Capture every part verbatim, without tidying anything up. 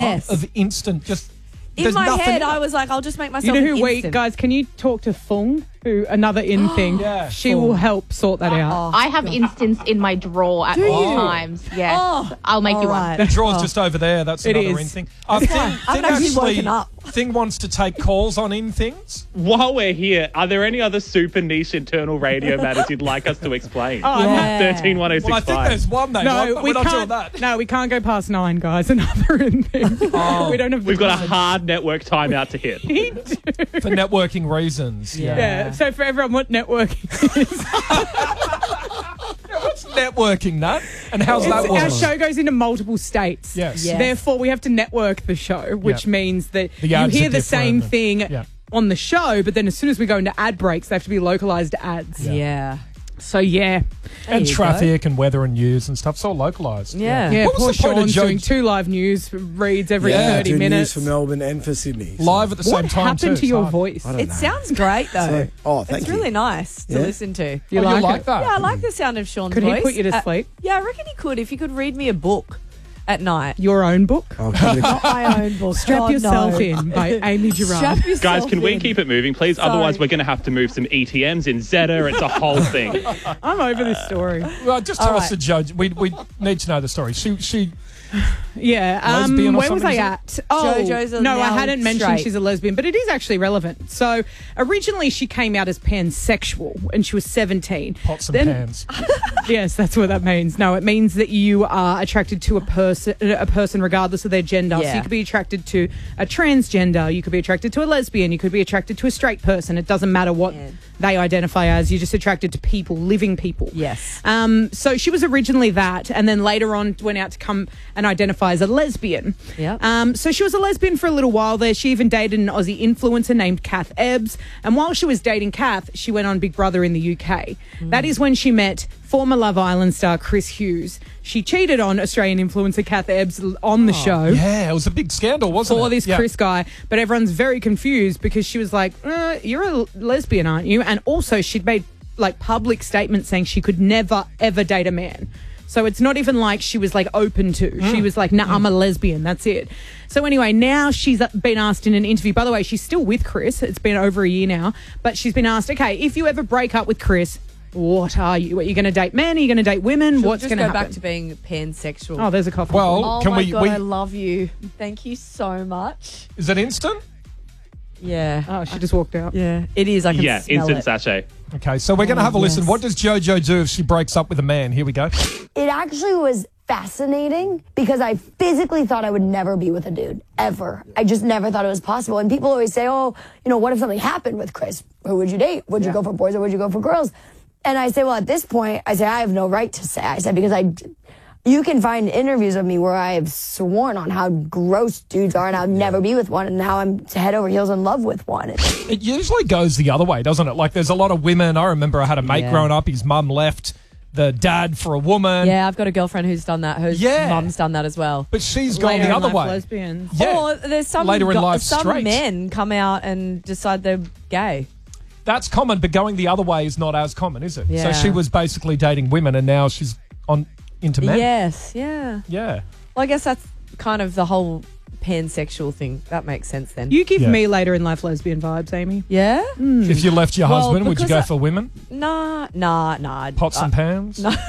Yes. of instant, just In there's my nothing head, in it. I was like, I'll just make You myself know an who we instant. guys? Can you talk to Fung, who another in thing? Yeah, she Fung. will help sort that out. I have instants in my drawer at Do all you? times. Yes. Oh, I'll make all you right. The one. draw's just over there. That's It another is. in thing. Uh, thing, I thing haven't actually actually, woken up. Thing wants to take calls on in things. While we're here, are there any other super niche internal radio matters you'd like us to explain? Oh, Yeah. thirteen one oh Well, I six think five. there's one they No, want, but we we're not doing can't. that. No, we can't go past nine, guys. Another in thing. Oh. We don't have. The We've got a time. hard network timeout to hit. For networking reasons. Yeah. Yeah. So for everyone, what networking is? What's networking, Nat? And how's that work? Our show goes into multiple states. Yes. Yeah. Therefore, we have to network the show, which Yeah. means that The you ads hear are the same different. thing Yeah. on the show, but then as soon as we go into ad breaks, they have to be localized ads. Yeah. Yeah. So yeah, And you go. traffic and weather and news and stuff. It's all localised. Yeah. yeah. What was Poor the point of Sean's Joe- doing two live news reads every Yeah, thirty do minutes. news for Melbourne and for Sydney. So- Live at the What same time happened too. to your It's hard. voice? I don't It know. sounds great, though. So- oh, thank it's you. really nice to Yeah. listen to. You Oh, like you like it? that? Yeah, I like the sound of Sean's Could voice. he put you to Uh, sleep? yeah, I reckon he could if he could read me a book at night. Your own book? Oh, can we- Not my own book. Strap God, Yourself no. In by Amy Gerard. Strap yourself Guys, can we in. keep it moving, please? Sorry. Otherwise, we're going to have to move some E T Ms in Zeta. It's a whole thing. I'm over this story. Well, just tell All us right. the judge. We we need to know the story. She she Yeah. Um, Lesbian or where was I something, at? Oh, JoJo's a no, I now hadn't mentioned straight. she's a lesbian, but it is actually relevant. So originally she came out as pansexual and she was seventeen. pots and Then- pans. Yes, that's what that means. No, it means that you are attracted to a person, a person regardless of their gender. So Yeah. you could be attracted to a transgender, you could be attracted to a lesbian, you could be attracted to a straight person. It doesn't matter what Yeah. they identify as. You're just attracted to people, living people. Yes. Um, so she was originally that, and then later on went out to come and identify as a lesbian. Yep. Um, so she was a lesbian for a little while there. She even dated an Aussie influencer named Kath Ebbs. And while she was dating Kath, she went on Big Brother in the U K. That is when she met former Love Island star Chris Hughes. She cheated on Australian influencer Kath Ebbs on the show. Yeah, it was a big scandal, wasn't For it? this Yeah. Chris guy, but everyone's very confused because she was like, uh, "You're a lesbian, aren't you?" And also, she'd made like public statements saying she could never ever date a man. So it's not even like she was like open to. Mm. She was like, "Nah, I'm a lesbian. That's it." So anyway, now she's been asked in an interview. By the way, she's still with Chris. It's been over a year now, but she's been asked, "Okay, if you ever break up with Chris, what are you? Are you going to date men? Are you going to date women? She'll What's just going to go happen?" back to being pansexual. Oh, there's a coffee. Well, Oh can my we? God, we I love you. Thank you so much. is it instant? Yeah. oh, she just walked out. Yeah, it is. I can Yeah, smell instant it. sachet. Okay, so we're going to have a listen. yes. What does JoJo do if she breaks up with a man? Here we go. It actually was fascinating because I physically thought I would never be with a dude, ever. I just never thought it was possible. And people always say, oh, you know, what if something happened with Chris? Who would you date? Would you go for boys or would you go for girls? And I say, well, at this point, I say, I have no right to say. I said, because I, you can find interviews of me where I have sworn on how gross dudes are and I'll never be with one. And now I'm head over heels in love with one. It usually goes the other way, doesn't it? Like there's a lot of women. I remember I had a mate Yeah. growing up. His mum left the dad for a woman. Yeah, I've got a girlfriend who's done that. Whose Yeah. mum's done that as well. But she's gone Later the in other life, way. lesbians. Yeah. Or there's some Later in go- life, some straight. men come out and decide they're gay. That's common, but going the other way is not as common, is it? Yeah. So she was basically dating women and now she's on into men. Yes, yeah. Yeah. Well, I guess that's kind of the whole pansexual thing. That makes sense then. You give Yeah. me later in life lesbian vibes, Amy. yeah? If you left your Well, husband, would you because go I- for women? Nah, nah, nah. Pots and I- pans? No,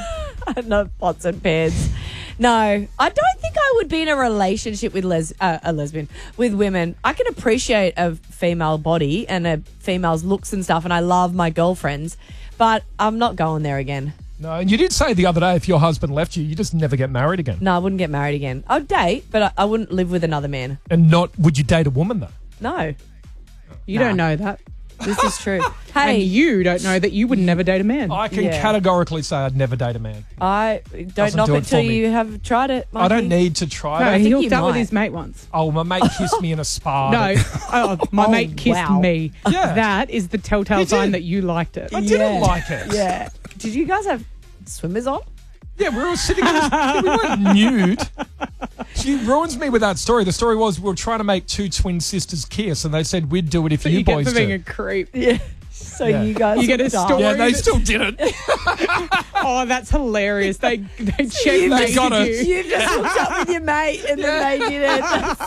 no pots and pans. No, I don't think I would be in a relationship with les- uh, a lesbian with women. I can appreciate a female body and a female's looks and stuff, and I love my girlfriends, but I'm not going there again. No, and you did say the other day if your husband left you, you just never get married again. No, I wouldn't get married again. I'd date, but I, I wouldn't live with another man. And not, would you date a woman though? No, You Nah. don't know that. this is true. And Hey, you don't know that you would never date a man. I can Yeah. categorically say I'd never date a man. I don't Doesn't knock do it it till for me. you have tried it. I don't Mikey. need to try No, that. he think hooked you up with might. his mate once. Oh, my mate kissed me in a spa. No, oh, my Oh, mate kissed wow. me. Yeah. That is the telltale You did. sign that you liked it. I didn't Yeah. like it. Yeah. Did you guys have swimmers on? Yeah, we were all sitting in this, we weren't nude. She ruins me with that story. The story was we were trying to make two twin sisters kiss, and they said we'd do it if So you, you get boys for being a do. creep. Yeah. So Yeah. you guys You get a hooked up. story. Yeah, they that- still didn't. Oh, that's hilarious. They they checked You've They just, got you. it. you've just hooked up with your mate and then they did it.